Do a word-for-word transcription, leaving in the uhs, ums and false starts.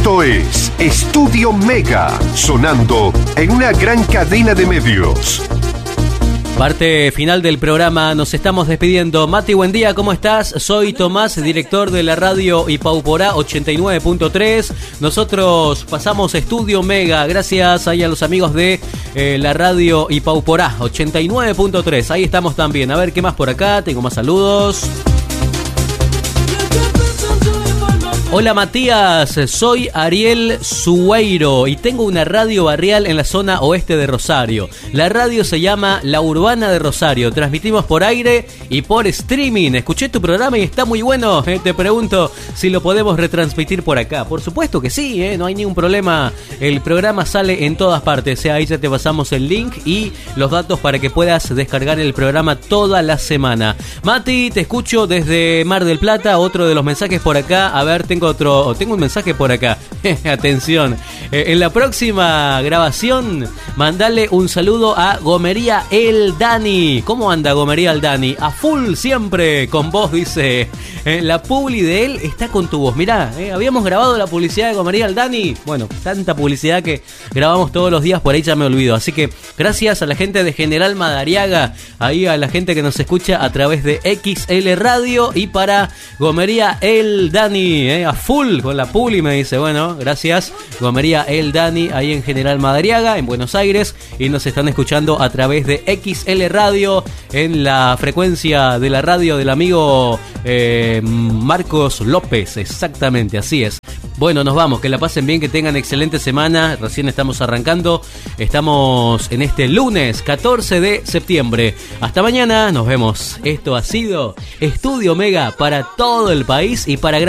Esto es Estudio Mega, sonando en una gran cadena de medios. Parte final del programa, nos estamos despidiendo. Mati, buen día, ¿cómo estás? Soy Tomás, director de la radio Ipauporá ochenta y nueve punto tres. Nosotros pasamos Estudio Mega, gracias ahí a los amigos de eh, la radio Ipauporá ochenta y nueve punto tres. Ahí estamos también. A ver, ¿qué más por acá? Tengo más saludos. Hola Matías, soy Ariel Sueiro y tengo una radio barrial en la zona oeste de Rosario. La radio se llama La Urbana de Rosario. Transmitimos por aire y por streaming. Escuché tu programa y está muy bueno. Eh, te pregunto si lo podemos retransmitir por acá. Por supuesto que sí, eh, no hay ningún problema. El programa sale en todas partes. Eh. Ahí ya te pasamos el link y los datos para que puedas descargar el programa toda la semana. Mati, te escucho desde Mar del Plata. Otro de los mensajes por acá. A ver, tengo otro, tengo un mensaje por acá. Atención, eh, en la próxima grabación mandale un saludo a Gomería El Dani. ¿Cómo anda Gomería El Dani? A full siempre con vos, dice. Eh, la publi de él está con tu voz. Mirá, eh, habíamos grabado la publicidad de Gomería El Dani. Bueno, tanta publicidad que grabamos todos los días, por ahí ya me olvido. Así que gracias a la gente de General Madariaga, ahí a la gente que nos escucha a través de X L Radio, y para Gomería El Dani, eh, a full con la publi, me dice. Bueno, gracias Gomería El Dani, ahí en General Madariaga, en Buenos Aires, y nos están escuchando a través de X L Radio, en la frecuencia de la radio del amigo eh, Marcos López, exactamente, así es. Bueno, nos vamos, que la pasen bien, que tengan excelente semana. Recién estamos arrancando, estamos en este lunes catorce de septiembre. Hasta mañana, nos vemos. Esto ha sido Estudio Mega para todo el país y para